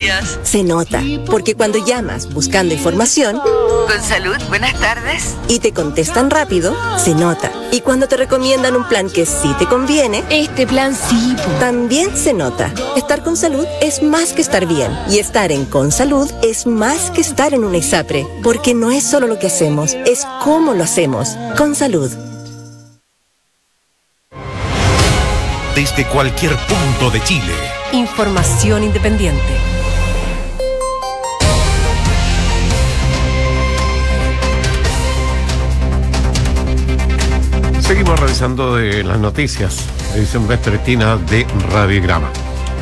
días. Se nota, porque cuando llamas buscando información... Con salud, buenas tardes. Y te contestan rápido, se nota. Y cuando te recomiendan un plan que sí te conviene... Este plan sí. También se nota. Estar con salud es más que estar bien. Y estar en Con Salud es más que estar en una ISAPRE. Porque no es solo lo que hacemos, es cómo lo hacemos. Con Salud. Desde cualquier punto de Chile. Información independiente. Seguimos revisando las noticias, edición vespertina de Radiograma.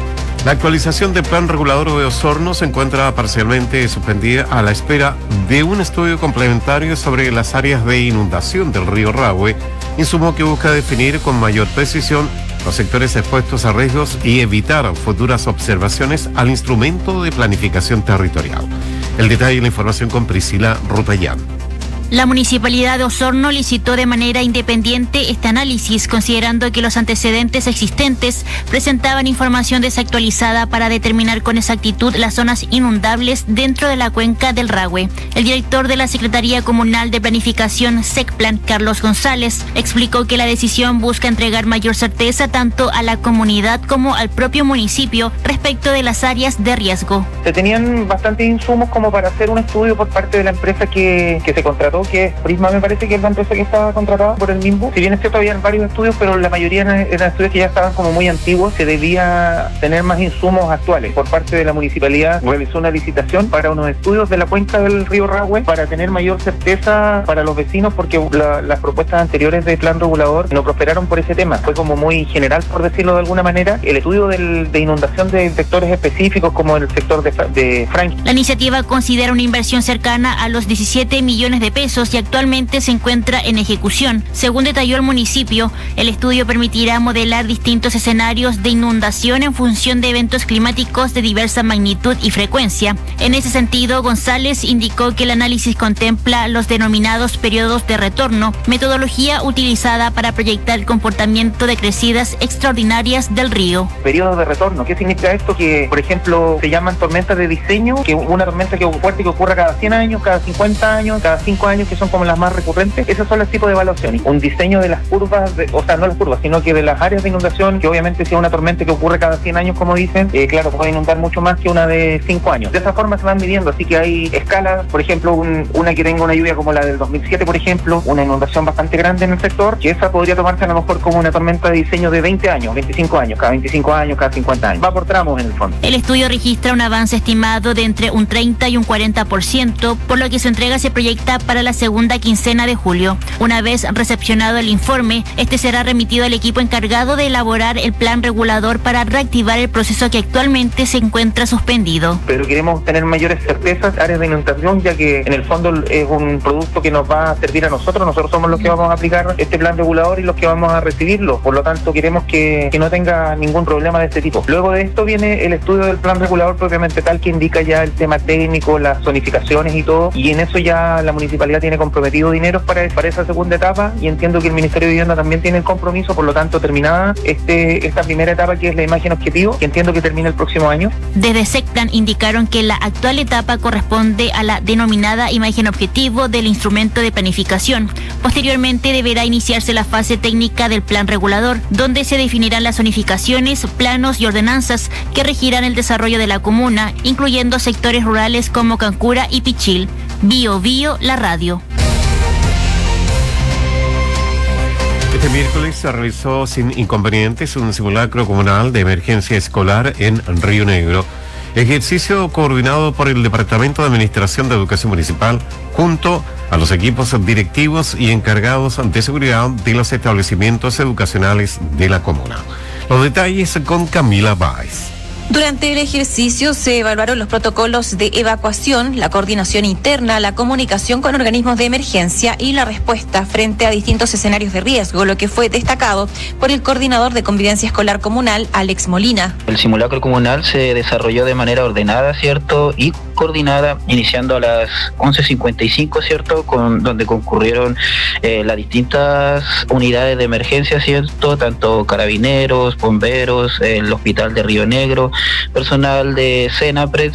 La actualización del plan regulador de Osorno se encuentra parcialmente suspendida a la espera de un estudio complementario sobre las áreas de inundación del río Rahue, insumo que busca definir con mayor precisión los sectores expuestos a riesgos y evitar futuras observaciones al instrumento de planificación territorial. El detalle y la información con Priscila Rutayán. La Municipalidad de Osorno licitó de manera independiente este análisis, considerando que los antecedentes existentes presentaban información desactualizada para determinar con exactitud las zonas inundables dentro de la cuenca del Rahue. El director de la Secretaría Comunal de Planificación, SECPLAN, Carlos González, explicó que la decisión busca entregar mayor certeza tanto a la comunidad como al propio municipio respecto de las áreas de riesgo. Se tenían bastantes insumos como para hacer un estudio por parte de la empresa que se contrató, que es Prisma, me parece que es la empresa que estaba contratada por el MIMBU. Si bien es cierto, habían varios estudios, pero la mayoría eran estudios que ya estaban como muy antiguos. Se debía tener más insumos actuales. Por parte de la municipalidad realizó una licitación para unos estudios de la cuenca del río Rahue para tener mayor certeza para los vecinos, porque las propuestas anteriores del plan regulador no prosperaron por ese tema. Fue como muy general, por decirlo de alguna manera, el estudio de inundación de sectores específicos como el sector de Franklin. La iniciativa considera una inversión cercana a los 17 millones de pesos y actualmente se encuentra en ejecución. Según detalló el municipio, el estudio permitirá modelar distintos escenarios de inundación en función de eventos climáticos de diversa magnitud y frecuencia. En ese sentido, González indicó que el análisis contempla los denominados periodos de retorno, metodología utilizada para proyectar el comportamiento de crecidas extraordinarias del río. Periodos de retorno, ¿qué significa esto? Que, por ejemplo, se llaman tormentas de diseño, que una tormenta fuerte que ocurra cada 100 años, cada 50 años, cada 5 años, que son como las más recurrentes. Esos son los tipos de evaluaciones. Un diseño de las curvas, no las curvas, sino que de las áreas de inundación, que obviamente si es una tormenta que ocurre cada 100 años, como dicen, claro, puede inundar mucho más que una de 5 años. De esa forma se van midiendo, así que hay escalas, por ejemplo, una que tenga una lluvia como la del 2007, por ejemplo, una inundación bastante grande en el sector, que esa podría tomarse a lo mejor como una tormenta de diseño de 20 años, 25 años, cada 25 años, cada 50 años. Va por tramos en el fondo. El estudio registra un avance estimado de entre un 30 y un 40%, por lo que su entrega se proyecta para la segunda quincena de julio. Una vez recepcionado el informe, este será remitido al equipo encargado de elaborar el plan regulador para reactivar el proceso que actualmente se encuentra suspendido. Pero queremos tener mayores certezas, áreas de inundación, ya que en el fondo es un producto que nos va a servir a nosotros somos los que vamos a aplicar este plan regulador y los que vamos a recibirlo. Por lo tanto, queremos que no tenga ningún problema de este tipo. Luego de esto viene el estudio del plan regulador propiamente tal, que indica ya el tema técnico, las zonificaciones y todo, y en eso ya la municipalidad tiene comprometido dinero para esa segunda etapa, y entiendo que el Ministerio de Vivienda también tiene el compromiso. Por lo tanto, terminada esta primera etapa, que es la imagen objetivo, que entiendo que termina el próximo año. Desde SECPLAN indicaron que la actual etapa corresponde a la denominada imagen objetivo del instrumento de planificación. Posteriormente deberá iniciarse la fase técnica del plan regulador, donde se definirán las zonificaciones, planos y ordenanzas que regirán el desarrollo de la comuna, incluyendo sectores rurales como Cancura y Pichil. Bio Bio, la radio. Este miércoles se realizó sin inconvenientes un simulacro comunal de emergencia escolar en Río Negro. Ejercicio coordinado por el Departamento de Administración de Educación Municipal junto a los equipos directivos y encargados de seguridad de los establecimientos educacionales de la comuna. Los detalles con Camila Báez. Durante el ejercicio se evaluaron los protocolos de evacuación, la coordinación interna, la comunicación con organismos de emergencia y la respuesta frente a distintos escenarios de riesgo, lo que fue destacado por el coordinador de convivencia escolar comunal, Alex Molina. El simulacro comunal se desarrolló de manera ordenada, ¿cierto? Y coordinada, iniciando a las 11:55, ¿cierto? Donde concurrieron las distintas unidades de emergencia, ¿cierto? Tanto carabineros, bomberos, el hospital de Río Negro, personal de Senapred,